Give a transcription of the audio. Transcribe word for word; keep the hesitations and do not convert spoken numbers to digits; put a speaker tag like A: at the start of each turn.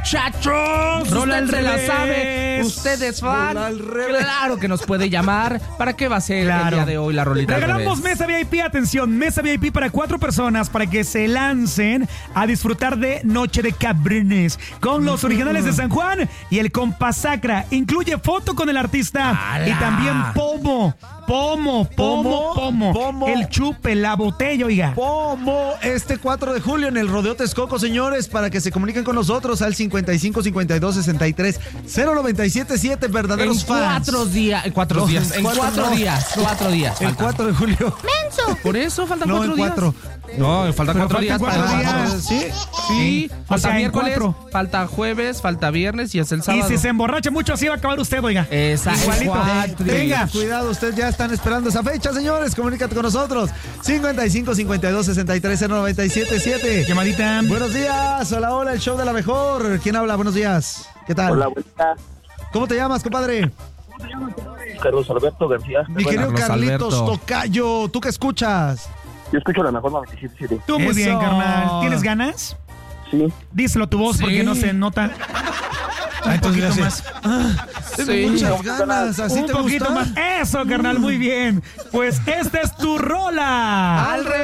A: muchachos.
B: Rola
A: Usted
B: al
A: se la
B: revés.
A: sabe. Usted es fan.
B: Rola al revés.
A: Claro que nos puede llamar. ¿Para qué va a ser
B: Claro.
A: el día de hoy la rolita al
B: Regalamos
A: revés?
B: mesa V I P, atención, mesa V I P para cuatro personas para que se lancen a disfrutar de Noche de Cabrones con los originales de San Juan y el compa Sacra. Incluye foto con el artista
A: ¡Hala!
B: y también pomo. Pomo, pomo, pomo,
C: Pomo.
B: El chupe, la botella, oiga.
C: Pomo este cuatro de julio en el Rodeo Texcoco, señores, para que se comuniquen con nosotros al cincuenta y cinco, cincuenta y dos, sesenta y tres, cero noventa y siete siete, verdaderos
A: En
C: fans.
A: cuatro días. En cuatro
C: No,
A: días.
C: en
A: En
C: cuatro
A: cuatro
C: no.
A: días. Cuatro días.
C: El
A: faltan.
C: cuatro de julio.
A: Por eso faltan
C: No,
A: cuatro
C: en
A: días.
C: cuatro.
A: No, faltan
B: Pero
A: cuatro
B: faltan
A: días.
B: cuatro
A: para-
B: días.
C: ¿Sí?
A: Sí,
B: O
A: falta
B: sea, en
A: miércoles,
B: cuatro.
A: falta jueves, falta viernes y es el
B: Y
A: sábado.
B: si se emborracha mucho, así va a acabar usted, oiga.
A: Esa,
B: Igualito.
A: cuatro días.
C: Tenga cuidado, ustedes ya están esperando esa fecha, señores. Comunícate con nosotros. cincuenta y cinco, cincuenta y dos, sesenta y tres, cero noventa y siete siete.
B: Llamadita.
C: Buenos días, hola, hola, el show de la mejor. ¿Quién habla? Buenos días. ¿Qué tal?
D: Hola, buenas.
C: ¿Cómo te llamas, compadre?
D: Carlos Alberto García.
C: Mi querido
A: Carlos
C: Carlitos
A: Alberto.
C: Tocayo, ¿tú qué escuchas?
D: Yo escucho la mejor noventa y siete punto siete.
B: Tú muy
C: Eso.
B: bien, carnal. ¿Tienes ganas?
D: Sí.
B: Díselo a tu voz
A: Sí.
B: porque no se nota. Un poquito
C: le
B: más.
C: Tengo
A: Sí.
C: muchas ganas, ¿así
B: Un
C: te
B: poquito
C: gusta?
B: más. Eso, carnal, muy bien. Pues esta es tu rola.
A: Al revés.